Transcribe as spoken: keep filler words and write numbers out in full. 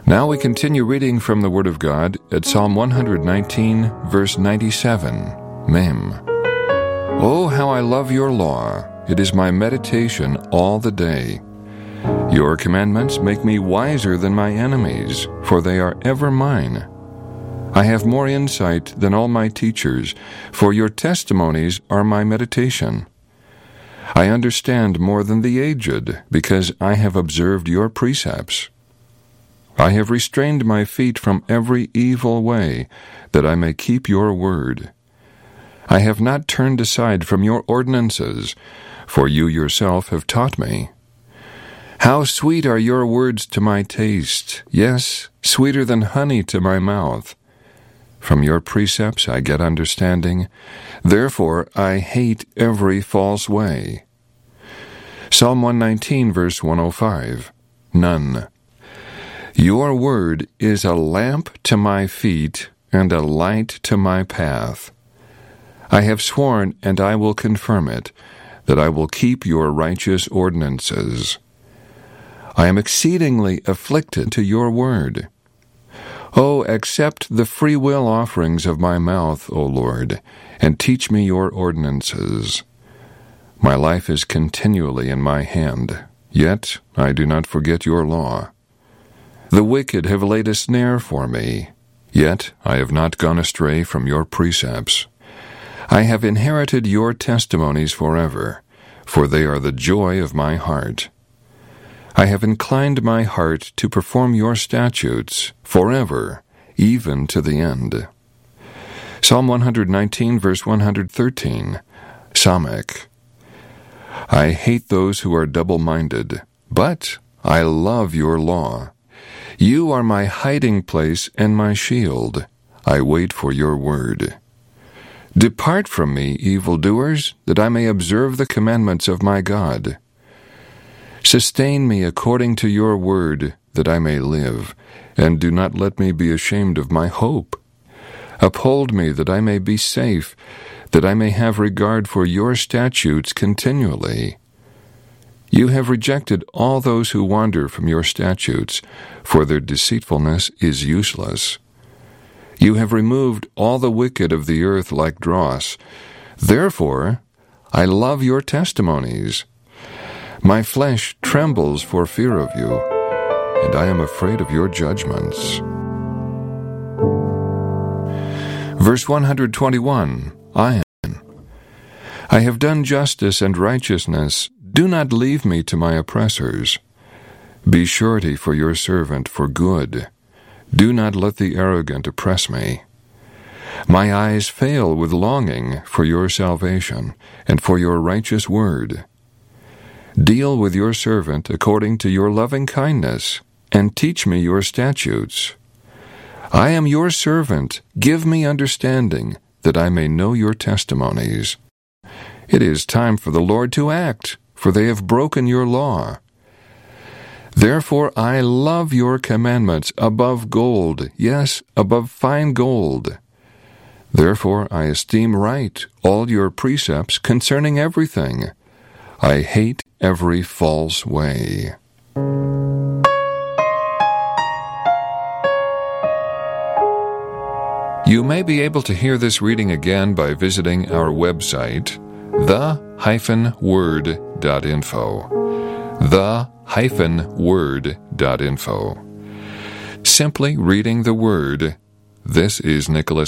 Now we continue reading from the Word of God at Psalm one nineteen, verse ninety-seven, Mem. Oh, how I love your law! It is my meditation all the day. Your commandments make me wiser than my enemies, for they are ever mine. I have more insight than all my teachers, for your testimonies are my meditation. I understand more than the aged, because I have observed your precepts. I have restrained my feet from every evil way, that I may keep your word. I have not turned aside from your ordinances, for you yourself have taught me. How sweet are your words to my taste, yes, sweeter than honey to my mouth. From your precepts I get understanding, therefore I hate every false way. Psalm one nineteen, verse one oh five, None. Your word is a lamp to my feet and a light to my path. I have sworn, and I will confirm it, that I will keep your righteous ordinances. I am exceedingly afflicted to your word. Oh, accept the free will offerings of my mouth, O Lord, and teach me your ordinances. My life is continually in my hand, yet I do not forget your law. The wicked have laid a snare for me, yet I have not gone astray from your precepts. I have inherited your testimonies forever, for they are the joy of my heart. I have inclined my heart to perform your statutes forever, even to the end. Psalm one nineteen, verse one thirteen, Samek. I hate those who are double-minded, but I love your law. You are my hiding place and my shield. I wait for your word. Depart from me, evildoers, that I may observe the commandments of my God. Sustain me according to your word, that I may live, and do not let me be ashamed of my hope. Uphold me, that I may be safe, that I may have regard for your statutes continually. You have rejected all those who wander from your statutes, for their deceitfulness is useless. You have removed all the wicked of the earth like dross. Therefore, I love your testimonies. My flesh trembles for fear of you, and I am afraid of your judgments. Verse one twenty-one, Ayin. I have done justice and righteousness. Do not leave me to my oppressors. Be surety for your servant for good. Do not let the arrogant oppress me. My eyes fail with longing for your salvation and for your righteous word. Deal with your servant according to your loving kindness, and teach me your statutes. I am your servant. Give me understanding, that I may know your testimonies. It is time for the Lord to act, for they have broken your law. Therefore I love your commandments above gold, yes, above fine gold. Therefore I esteem right all your precepts concerning everything. I hate every false way. You may be able to hear this reading again by visiting our website, the dash word dot info. the dash word dot info. Simply reading the Word. This is Nicholas